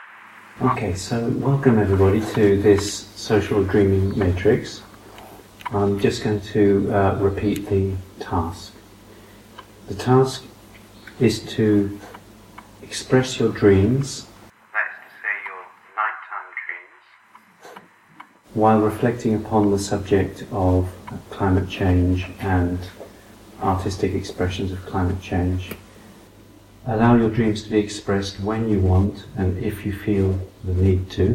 Okay, so welcome everybody to this social dreaming matrix. I'm just going to repeat the task. The task is to express your dreams, that is to say your nighttime dreams, while reflecting upon the subject of climate change and artistic expressions of climate change. Allow your dreams to be expressed when you want and if you feel the need to.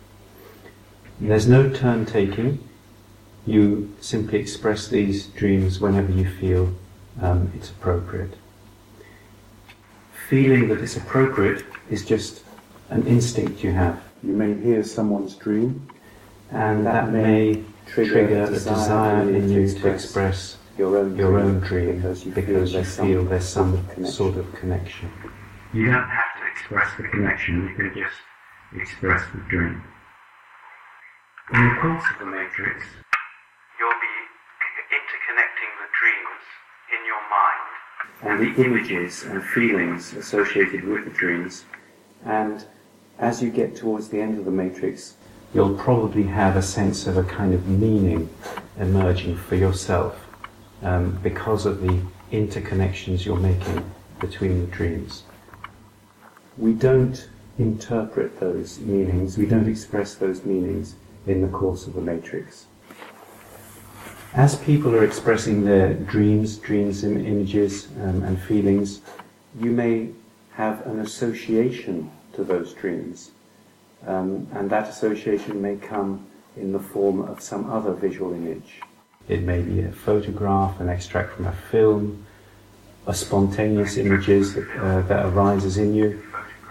There's no turn taking. You simply express these dreams whenever you feel it's appropriate. Feeling that it's appropriate is just an instinct you have. You may hear someone's dream, and that may trigger a desire in you to express your own dream because you feel there's some sort of connection. You don't have to express the connection, you can just express the dream. In the course of the matrix, you'll be interconnecting the dreams in your mind and the images and feelings associated with the dreams, and as you get towards the end of the matrix, you'll probably have a sense of a kind of meaning emerging for yourself because of the interconnections you're making between the dreams. We don't interpret those meanings, we don't express those meanings in the course of the matrix. As people are expressing their dreams, images and feelings, you may have an association to those dreams, and that association may come in the form of some other visual image. It may be a photograph, an extract from a film, a spontaneous images that arises in you,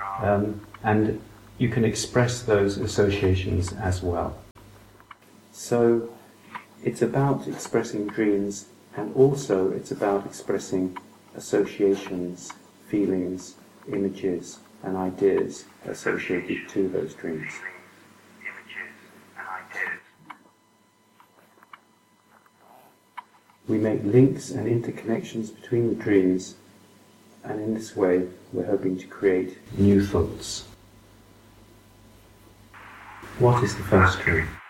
and you can express those associations as well. So it's about expressing dreams, and also it's about expressing associations, feelings, images and ideas associated to those dreams. We make links and interconnections between the dreams, and in this way we're hoping to create new thoughts. What is the first dream?